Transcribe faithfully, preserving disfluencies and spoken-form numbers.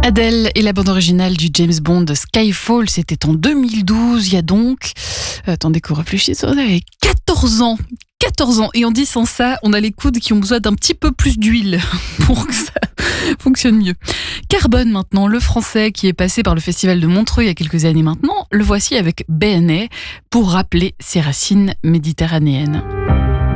Adele et la bande originale du James Bond Skyfall, c'était en deux mille douze, il y a donc, attendez qu'on réfléchisse, on avait quatorze ans. quatorze ans, et on dit sans ça, on a les coudes qui ont besoin d'un petit peu plus d'huile pour que ça fonctionne mieux. Carbone maintenant, le français qui est passé par le festival de Montreux il y a quelques années maintenant, le voici avec B N A pour rappeler ses racines méditerranéennes.